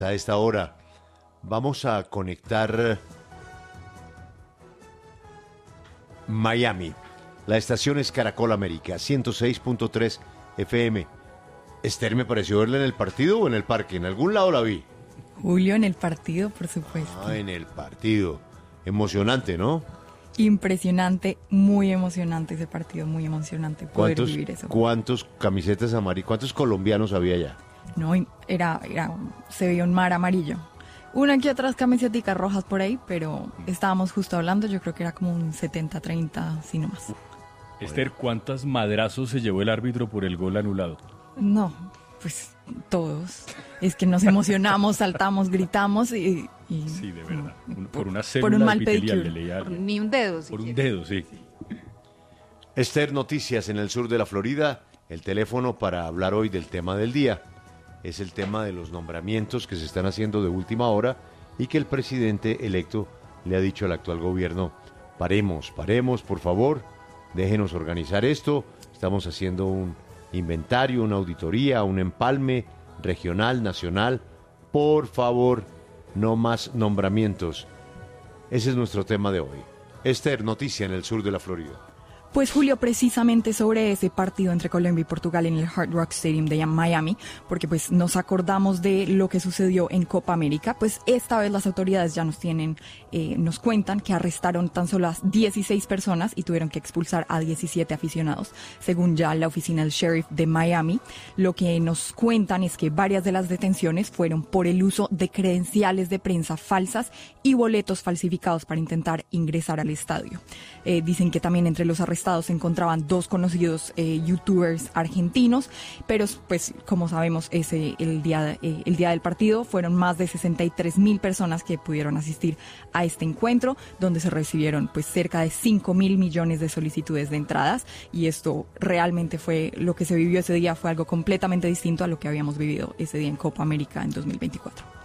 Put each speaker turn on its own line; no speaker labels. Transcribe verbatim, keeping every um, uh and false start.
A esta hora vamos a conectar Miami. La estación es Caracol América, ciento seis punto tres F M. Esther, me pareció verla en el partido o en el parque. En algún lado la vi.
Julio, en el partido, por supuesto.
Ah, en el partido. Emocionante, ¿no?
Impresionante, muy emocionante ese partido, muy emocionante poder
¿Cuántos,
vivir eso.
¿Cuántos camisetas amarillas, cuántos colombianos había allá?
No, era, era, se veía un mar amarillo. Una que otras camisetas rojas por ahí, pero estábamos justo hablando, yo creo que era como un setenta treinta, si no más.
Esther, ¿cuántos madrazos se llevó el árbitro por el gol anulado?
No, pues todos. Es que nos emocionamos, saltamos, gritamos y... y
sí, de verdad. Un, por una
por
célula
un mal
epitelial
pedicure.
le leía.
Por ni un dedo.
Por un
siquiera.
dedo, sí.
Esther, noticias en el sur de la Florida. El teléfono para hablar hoy del tema del día es el tema de los nombramientos que se están haciendo de última hora y que el presidente electo le ha dicho al actual gobierno: paremos, paremos, por favor, déjenos organizar esto. Estamos haciendo un inventario, una auditoría, un empalme regional, nacional. Por favor, no más nombramientos. Ese es nuestro tema de hoy. Esther, noticia en el sur de la Florida.
Pues Julio, precisamente sobre ese partido entre Colombia y Portugal en el Hard Rock Stadium de Miami, porque pues nos acordamos de lo que sucedió en Copa América, pues esta vez las autoridades ya nos tienen, eh, nos cuentan que arrestaron tan solo a dieciséis personas y tuvieron que expulsar a diecisiete aficionados, según ya la oficina del sheriff de Miami. Lo que nos cuentan es que varias de las detenciones fueron por el uso de credenciales de prensa falsas y boletos falsificados para intentar ingresar al estadio. Eh, dicen que también entre los arrestados se encontraban dos conocidos eh, youtubers argentinos, pero pues como sabemos ese el día eh, el día del partido fueron más de sesenta y tres mil personas que pudieron asistir a este encuentro, donde se recibieron pues cerca de cinco mil millones de solicitudes de entradas, y esto realmente fue lo que se vivió ese día, fue algo completamente distinto a lo que habíamos vivido ese día en Copa América en dos mil veinticuatro.